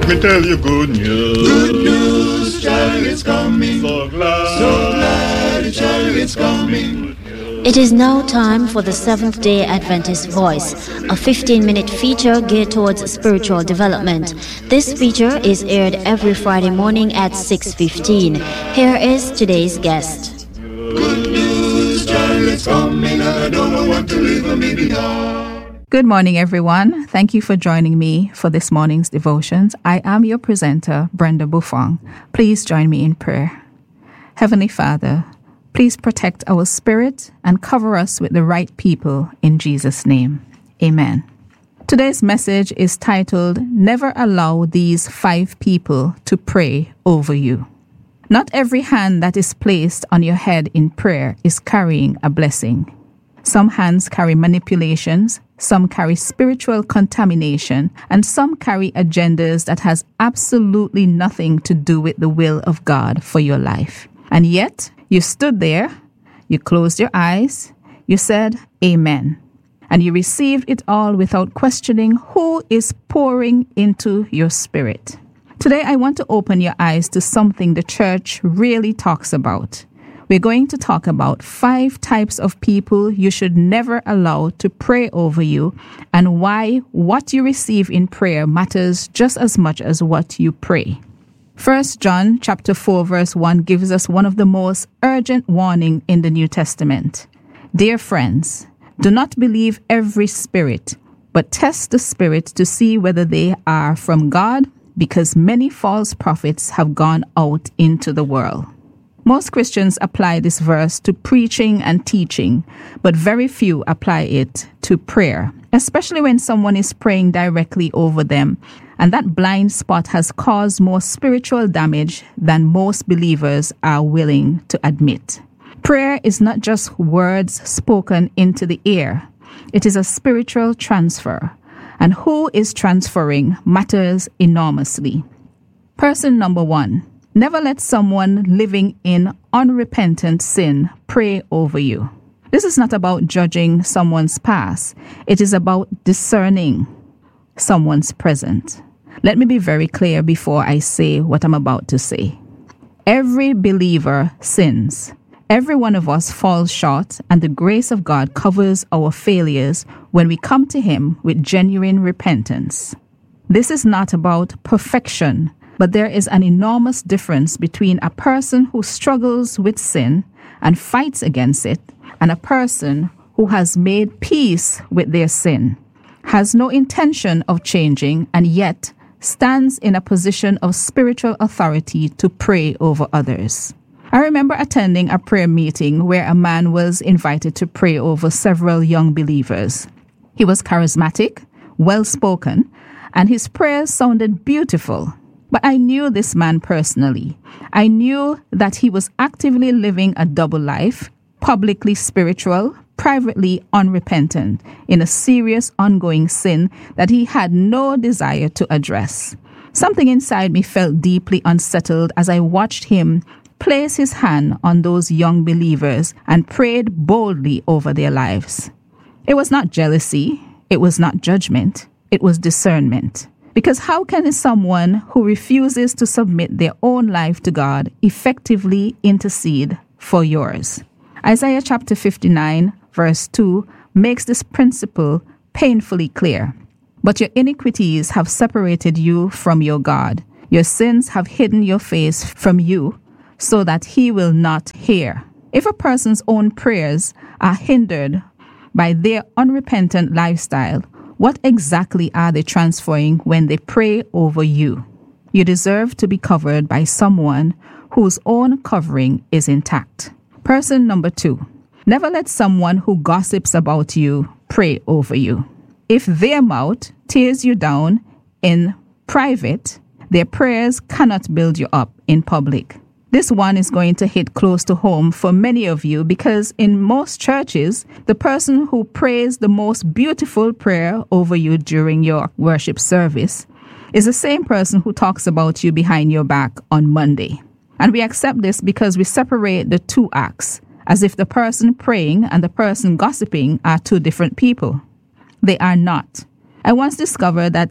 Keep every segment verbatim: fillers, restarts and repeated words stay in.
me tell you good news. Good news, chariot's coming. So glad, So glad the chariot's coming. It is now time for the Seventh-day Adventist Voice, a fifteen-minute feature geared towards spiritual development. This feature is aired every Friday morning at six fifteen. Here is today's guest. Good news, chariot's coming, and I don't want to leave me behind. Good morning, everyone. Thank you for joining me for this morning's devotions. I am your presenter, Brenda Buffong. Please join me in prayer. Heavenly Father, please protect our spirit and cover us with the right people in Jesus' name. Amen. Today's message is titled, Never Allow These Five People to Pray Over You. Not every hand that is placed on your head in prayer is carrying a blessing. Some hands carry manipulations, some carry spiritual contamination, and some carry agendas that has absolutely nothing to do with the will of God for your life. And yet, you stood there, you closed your eyes, you said, Amen. And you received it all without questioning who is pouring into your spirit. Today, I want to open your eyes to something the church really talks about. We're going to talk about five types of people you should never allow to pray over you and why what you receive in prayer matters just as much as what you pray. First John chapter four verse one gives us one of the most urgent warning in the New Testament. Dear friends, do not believe every spirit, but test the spirits to see whether they are from God, because many false prophets have gone out into the world. Most Christians apply this verse to preaching and teaching, but very few apply it to prayer, especially when someone is praying directly over them. And that blind spot has caused more spiritual damage than most believers are willing to admit. Prayer is not just words spoken into the ear. It is a spiritual transfer. And who is transferring matters enormously. Person number one. Never let someone living in unrepentant sin pray over you. This is not about judging someone's past. It is about discerning someone's present. Let me be very clear before I say what I'm about to say. Every believer sins. Every one of us falls short, and the grace of God covers our failures when we come to Him with genuine repentance. This is not about perfection, but there is an enormous difference between a person who struggles with sin and fights against it and a person who has made peace with their sin, has no intention of changing, and yet stands in a position of spiritual authority to pray over others. I remember attending a prayer meeting where a man was invited to pray over several young believers. He was charismatic, well-spoken, and his prayers sounded beautiful. But I knew this man personally. I knew that he was actively living a double life, publicly spiritual, privately unrepentant, in a serious ongoing sin that he had no desire to address. Something inside me felt deeply unsettled as I watched him place his hand on those young believers and prayed boldly over their lives. It was not jealousy, it was not judgment, it was discernment. Because how can someone who refuses to submit their own life to God effectively intercede for yours? Isaiah chapter fifty-nine, verse two, makes this principle painfully clear. But your iniquities have separated you from your God. Your sins have hidden your face from you, so that He will not hear. If a person's own prayers are hindered by their unrepentant lifestyle, what exactly are they transferring when they pray over you? You deserve to be covered by someone whose own covering is intact. Person number two. Never let someone who gossips about you pray over you. If their mouth tears you down in private, their prayers cannot build you up in public. This one is going to hit close to home for many of you because in most churches, the person who prays the most beautiful prayer over you during your worship service is the same person who talks about you behind your back on Monday. And we accept this because we separate the two acts, as if the person praying and the person gossiping are two different people. They are not. I once discovered that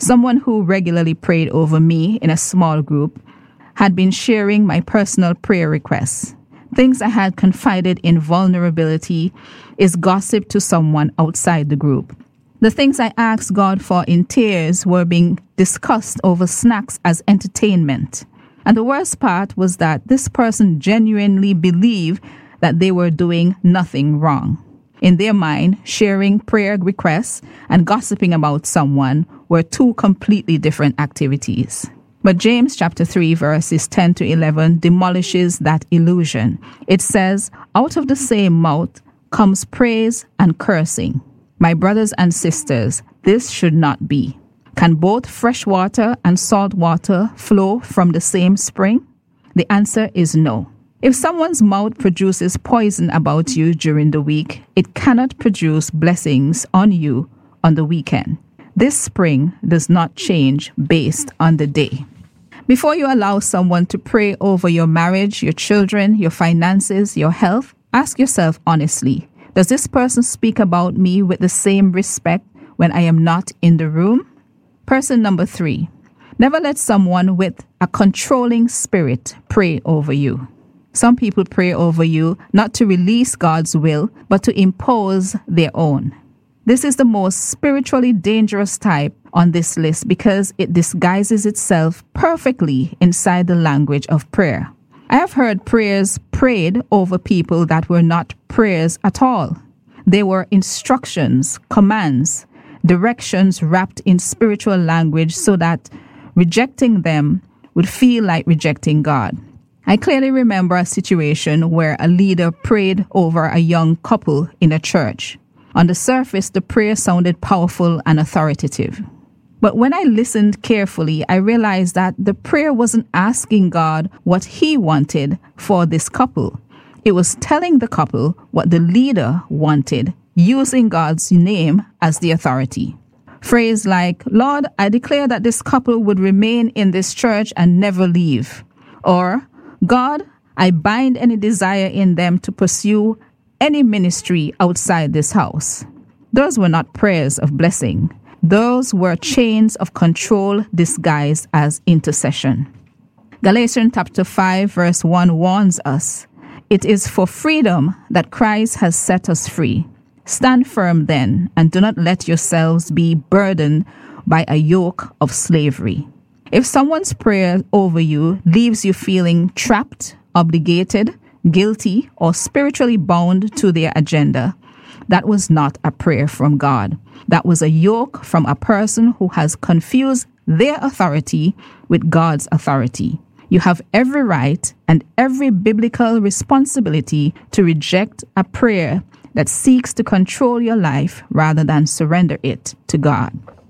Someone who regularly prayed over me in a small group had been sharing my personal prayer requests. Things I had confided in vulnerability is gossip to someone outside the group. The things I asked God for in tears were being discussed over snacks as entertainment. And the worst part was that this person genuinely believed that they were doing nothing wrong. In their mind, sharing prayer requests and gossiping about someone were two completely different activities. But James chapter three verses ten to eleven demolishes that illusion. It says, "Out of the same mouth comes praise and cursing. My brothers and sisters, this should not be. Can both fresh water and salt water flow from the same spring?" The answer is no. If someone's mouth produces poison about you during the week, it cannot produce blessings on you on the weekend. This spring does not change based on the day. Before you allow someone to pray over your marriage, your children, your finances, your health, ask yourself honestly, does this person speak about me with the same respect when I am not in the room? Person number three, never let someone with a controlling spirit pray over you. Some people pray over you not to release God's will, but to impose their own. This is the most spiritually dangerous type on this list because it disguises itself perfectly inside the language of prayer. I have heard prayers prayed over people that were not prayers at all. They were instructions, commands, directions wrapped in spiritual language so that rejecting them would feel like rejecting God. I clearly remember a situation where a leader prayed over a young couple in a church. On the surface, the prayer sounded powerful and authoritative. But when I listened carefully, I realized that the prayer wasn't asking God what he wanted for this couple. It was telling the couple what the leader wanted, using God's name as the authority. Phrase like, "Lord, I declare that this couple would remain in this church and never leave." Or, "God, I bind any desire in them to pursue any ministry outside this house." Those were not prayers of blessing. Those were chains of control disguised as intercession. Galatians chapter five verse one warns us, "It is for freedom that Christ has set us free. Stand firm then, and do not let yourselves be burdened by a yoke of slavery." If someone's prayer over you leaves you feeling trapped, obligated, guilty, or spiritually bound to their agenda, that was not a prayer from God. That was a yoke from a person who has confused their authority with God's authority. You have every right and every biblical responsibility to reject a prayer that seeks to control your life rather than surrender it to God.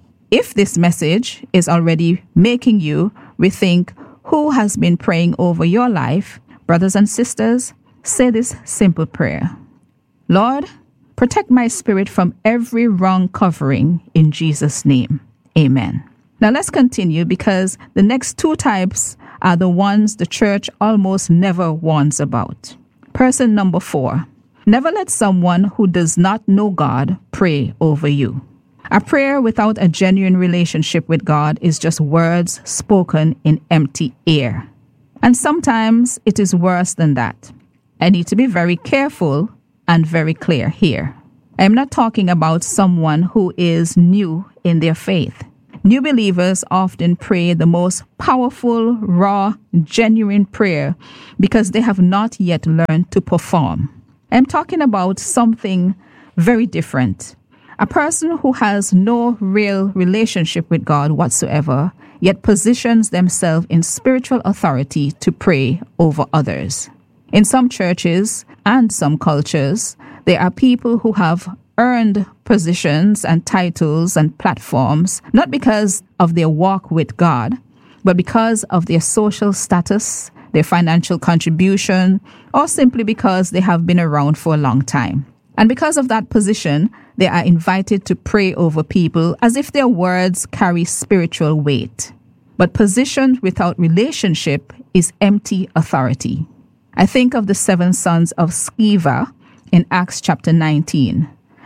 If this message is already making you rethink who has been praying over your life, brothers and sisters, say this simple prayer. Lord, protect my spirit from every wrong covering in Jesus' name. Amen. Now let's continue because the next two types are the ones the church almost never warns about. Person number four. Never let someone who does not know God pray over you. A prayer without a genuine relationship with God is just words spoken in empty air. And sometimes it is worse than that. I need to be very careful and very clear here. I am not talking about someone who is new in their faith. New believers often pray the most powerful, raw, genuine prayer because they have not yet learned to perform. I'm talking about something very different. A person who has no real relationship with God whatsoever, yet positions themselves in spiritual authority to pray over others. In some churches and some cultures, there are people who have earned positions and titles and platforms, not because of their walk with God, but because of their social status, their financial contribution, or simply because they have been around for a long time. And because of that position, they are invited to pray over people as if their words carry spiritual weight. But position without relationship is empty authority. I think of the seven sons of Sceva in Acts chapter nineteen.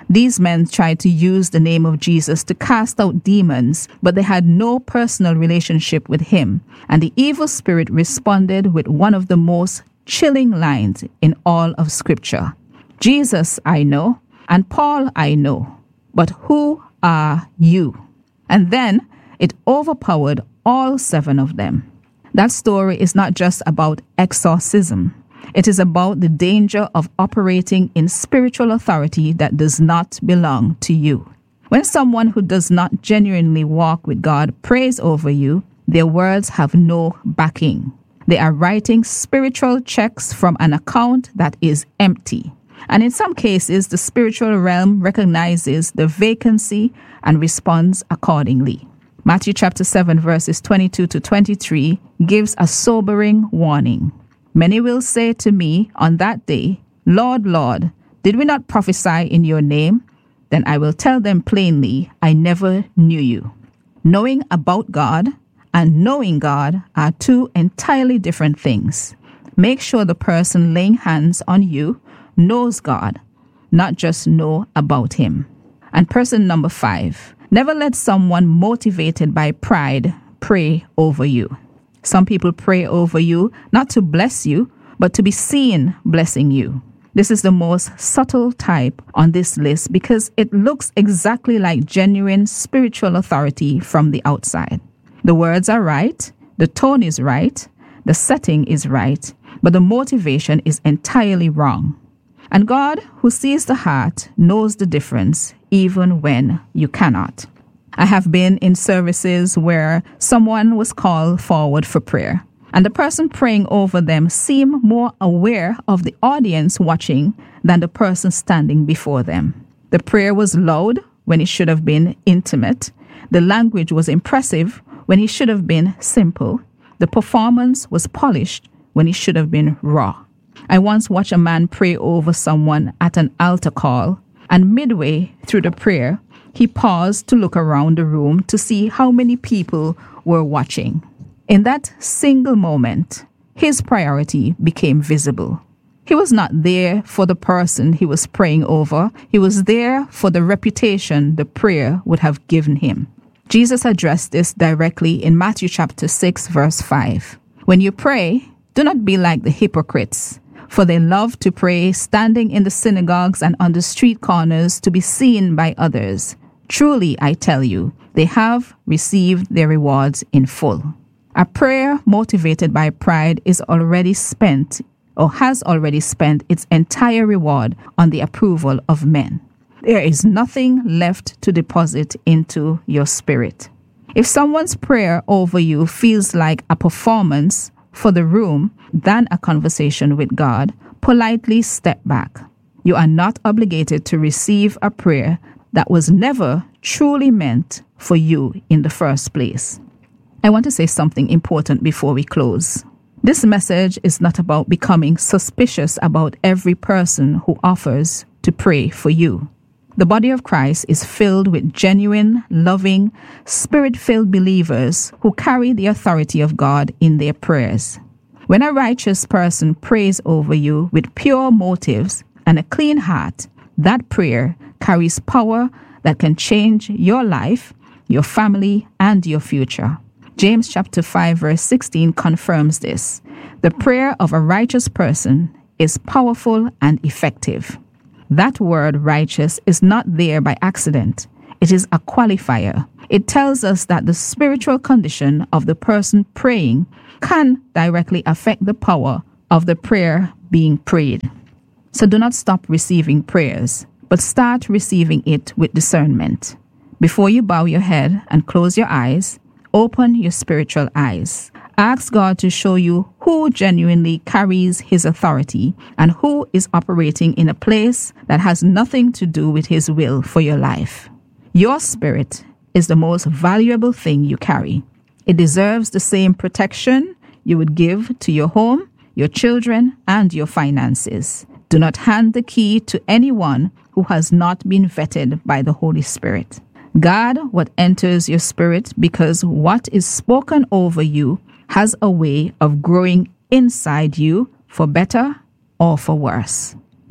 These men tried to use the name of Jesus to cast out demons, but they had no personal relationship with him. And the evil spirit responded with one of the most chilling lines in all of Scripture. Jesus I know, and Paul I know, but who are you? And then it overpowered all seven of them. That story is not just about exorcism. It is about the danger of operating in spiritual authority that does not belong to you. When someone who does not genuinely walk with God prays over you, their words have no backing. They are writing spiritual checks from an account that is empty. And in some cases, the spiritual realm recognizes the vacancy and responds accordingly. Matthew chapter seven, verses twenty-two to twenty-three gives a sobering warning. Many will say to me on that day, Lord, Lord, did we not prophesy in your name? Then I will tell them plainly, I never knew you. Knowing about God and knowing God are two entirely different things. Make sure the person laying hands on you knows God, not just know about him. And person number five, never let someone motivated by pride pray over you. Some people pray over you not to bless you, but to be seen blessing you. This is the most subtle type on this list because it looks exactly like genuine spiritual authority from the outside. The words are right, the tone is right, the setting is right, but the motivation is entirely wrong. And God, who sees the heart, knows the difference even when you cannot. I have been in services where someone was called forward for prayer, and the person praying over them seemed more aware of the audience watching than the person standing before them. The prayer was loud when it should have been intimate. The language was impressive when it should have been simple. The performance was polished when it should have been raw. I once watched a man pray over someone at an altar call, and midway through the prayer, he paused to look around the room to see how many people were watching. In that single moment, his priority became visible. He was not there for the person he was praying over. He was there for the reputation the prayer would have given him. Jesus addressed this directly in Matthew chapter six, verse five. When you pray, do not be like the hypocrites, for they love to pray standing in the synagogues and on the street corners to be seen by others. Truly, I tell you, they have received their rewards in full. A prayer motivated by pride is already spent or has already spent its entire reward on the approval of men. There is nothing left to deposit into your spirit. If someone's prayer over you feels like a performance for the room than a conversation with God, politely step back. You are not obligated to receive a prayer that was never truly meant for you in the first place. I want to say something important before we close. This message is not about becoming suspicious about every person who offers to pray for you. The body of Christ is filled with genuine, loving, spirit-filled believers who carry the authority of God in their prayers. When a righteous person prays over you with pure motives and a clean heart, that prayer carries power that can change your life, your family, and your future. James chapter five, verse sixteen confirms this. The prayer of a righteous person is powerful and effective. That word righteous is not there by accident. It is a qualifier. It tells us that the spiritual condition of the person praying can directly affect the power of the prayer being prayed. So do not stop receiving prayers, but start receiving it with discernment. Before you bow your head and close your eyes, open your spiritual eyes. Ask God to show you who genuinely carries his authority and who is operating in a place that has nothing to do with his will for your life. Your spirit is the most valuable thing you carry. It deserves the same protection you would give to your home, your children, and your finances. Do not hand the key to anyone who has not been vetted by the Holy Spirit. Guard what enters your spirit, because what is spoken over you has a way of growing inside you for better or for worse.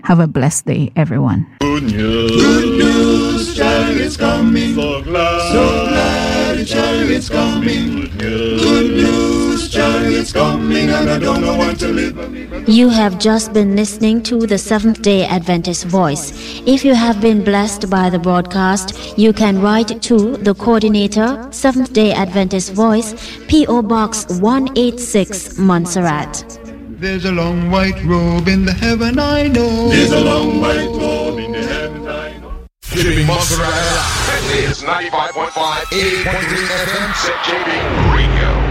Have a blessed day, everyone. Good news. Good news, child is coming. So glad. So glad, child is coming. Good news. Good news, child is coming, and I don't know when to live. You have just been listening to the Seventh-day Adventist Voice. If you have been blessed by the broadcast, you can write to the coordinator, Seventh-day Adventist Voice, P O Box one eighty-six, Montserrat. There's a long white robe in the heaven, I know. There's a long white road in the heavens, I know. Giving Montserrat alive. This is ninety-five point five, eighty point three F M, Z J B Radio.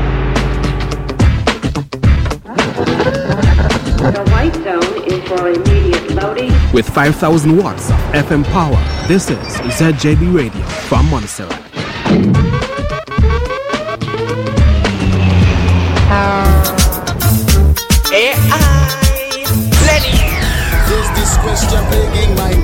The white zone is for immediate loading. With five thousand watts of F M power, this is Z J B Radio from Montserrat. A I Lenny. There's this question plaguing my